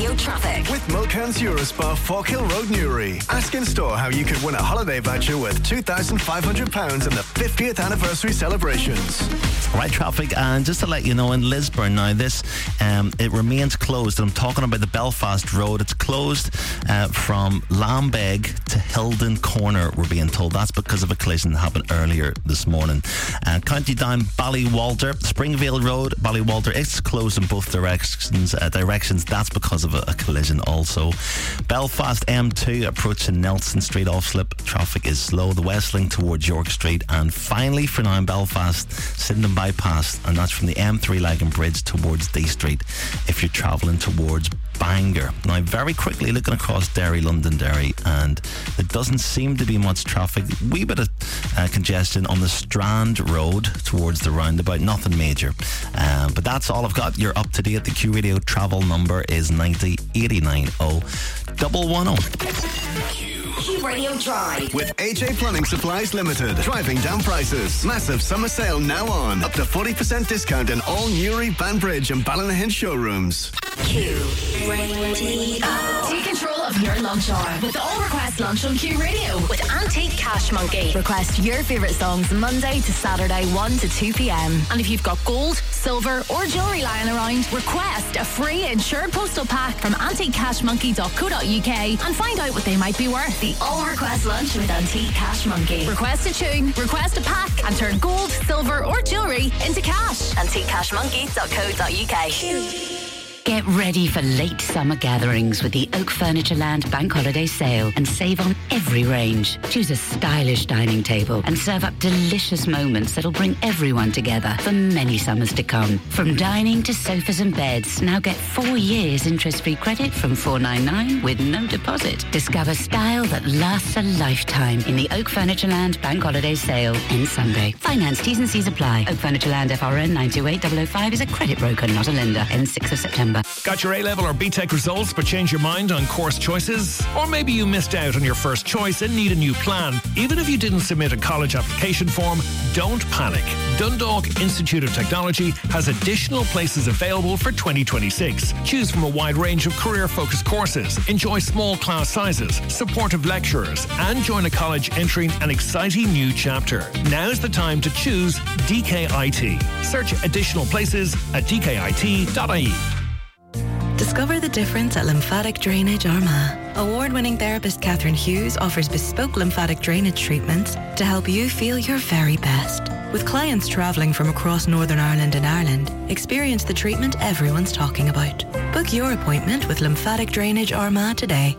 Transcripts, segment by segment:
Radio traffic. With Mulcairn's Eurospa, Forkhill Road, Newry. Ask in store how you could win a holiday voucher worth £2,500 in the 50th anniversary celebrations. Right, traffic, and just to let you know, in Lisburn now, this it remains closed. And I'm talking about the Belfast Road. It's closed from Lambeg to Hilden Corner, we're being told. That's because of a collision that happened earlier this morning. County Down, Ballywalter, Springvale Road, Ballywalter, it's closed in both directions. That's because of a collision also. Belfast M2 approaching Nelson Street off slip. Traffic is slow. The West Link towards York Street. And finally, for now in Belfast, Sydenham Bypass, and that's from the M3 Lagan Bridge towards D Street if you're travelling towards Bangor. Now, very quickly looking across Derry, Londonderry, and there doesn't seem to be much traffic. Wee bit of congestion on the Strand Road towards the roundabout, nothing major. But that's all I've got. You're up to date. The Q Radio travel number is 90 890 110. Q Radio Drive. With AJ Plumbing Supplies Limited. Driving down prices. Massive summer sale now on. Up to 40% discount in all Newry, Banbridge and Ballynahinch showrooms. Q Radio. Take control of your lunch hour with the All Request Lunch on Q Radio with Antique Cash Monkey. Request your favourite songs Monday to Saturday 1 to 2 p.m. And if you've got gold, silver or jewellery lying around, request a free insured postal pack from antiquecashmonkey.co.uk and find out what they might be worth. The All Request Lunch with Antique Cash Monkey. Request a tune, request a pack and turn gold, silver or jewellery into cash. antiquecashmonkey.co.uk. Get ready for late summer gatherings with the Oak Furniture Land Bank Holiday Sale and save on every range. Choose a stylish dining table and serve up delicious moments that'll bring everyone together for many summers to come. From dining to sofas and beds, now get 4 years interest-free credit from $499 with no deposit. Discover style that lasts a lifetime in the Oak Furniture Land Bank Holiday Sale ends Sunday. Finance T's and C's apply. Oak Furniture Land FRN 928005 is a credit broker, not a lender. Ends 6th of September. Got your A-level or BTEC results but changed your mind on course choices? Or maybe you missed out on your first choice and need a new plan. Even if you didn't submit a college application form, don't panic. Dundalk Institute of Technology has additional places available for 2026. Choose from a wide range of career-focused courses, enjoy small class sizes, supportive lecturers, and join a college entering an exciting new chapter. Now's the time to choose DKIT. Search additional places at dkit.ie. Discover the difference at Lymphatic Drainage Armagh. Award-winning therapist Catherine Hughes offers bespoke lymphatic drainage treatments to help you feel your very best. With clients travelling from across Northern Ireland and Ireland, experience the treatment everyone's talking about. Book your appointment with Lymphatic Drainage Armagh today.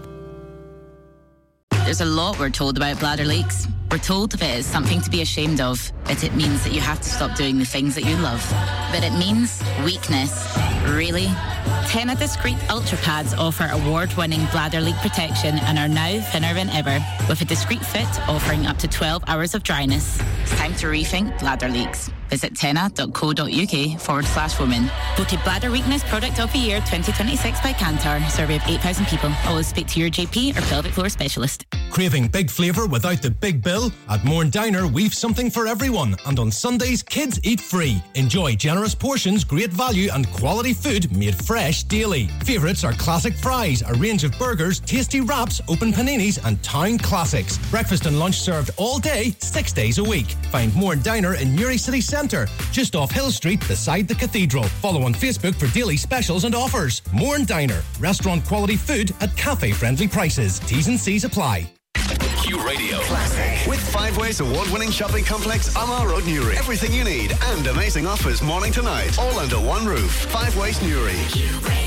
There's a lot we're told about bladder leaks. We're told that it is something to be ashamed of, that it means that you have to stop doing the things that you love. But it means weakness. Really? Tena Discreet Ultra Pads offer award-winning bladder leak protection and are now thinner than ever, with a discreet fit offering up to 12 hours of dryness. It's time to rethink bladder leaks. Visit tena.co.uk/women. Voted Bladder Weakness Product of the Year 2026 by Kantar. Survey of 8,000 people. Always speak to your GP or pelvic floor specialist. Craving big flavour without the big bill? At Mourne Diner, we've something for everyone. And on Sundays, kids eat free. Enjoy generous portions, great value and quality food made fresh daily. Favourites are classic fries, a range of burgers, tasty wraps, open paninis and town classics. Breakfast and lunch served all day, 6 days a week. Find Mourne Diner in Newry City Centre, just off Hill Street beside the Cathedral. Follow on Facebook for daily specials and offers. Mourne Diner, restaurant quality food at cafe friendly prices. T's and C's apply. Q Radio Classic. With 5 Ways award-winning shopping complex Armagh Road, Newry. Everything you need and amazing offers morning to night. All under one roof. 5 Ways Newry.